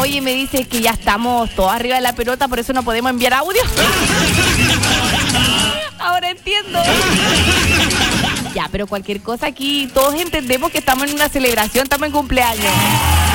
Oye, me dice que ya estamos todos arriba de la pelota, por eso no podemos enviar audio. Ahora entiendo. Ya, pero cualquier cosa aquí, todos entendemos que estamos en una celebración, estamos en cumpleaños.